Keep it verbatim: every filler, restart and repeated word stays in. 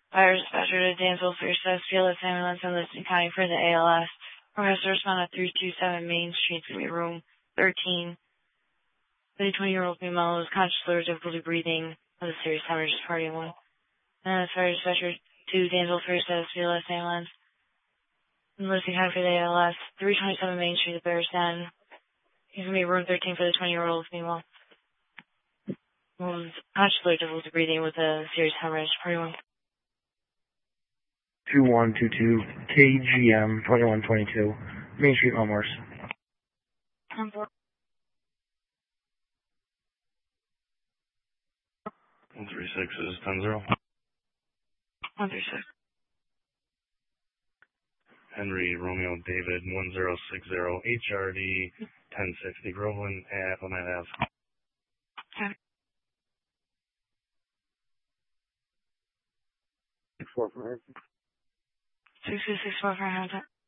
Fire dispatcher to Dansville for your status, P L S ambulance in Liston County for the A L S. Professor respond at three two seven Main Street, it's going to be room thirteen. The twenty-year-old female is conscious or difficulty breathing with a serious hemorrhage, party one. And the fire dispatcher to Dansville for your status, P L S ambulance in Liston County for the A L S. three twenty-seven Main Street, the Bears Den. He's going to be room thirteen for the twenty-year-old female. Was conscious or difficulty breathing with a serious hemorrhage, party one. two one two two K G M twenty-one twenty-two, Main Street, Elmhurst. one three six is ten zero. one three six. Henry Romeo David one zero six zero H R D ten sixty Groveland at Wilmette Ave. Okay. Four from here. six two six four for Habitat.